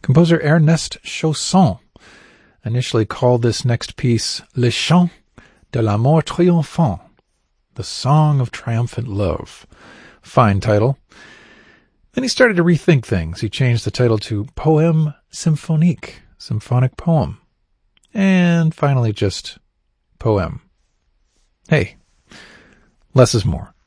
Composer Ernest Chausson initially called this next piece Le Chant de l'amour triomphant, the Song of Triumphant Love. Fine title. Then he started to rethink things. He changed the title to Poème Symphonique, symphonic poem. And finally just Poème. Hey, less is more.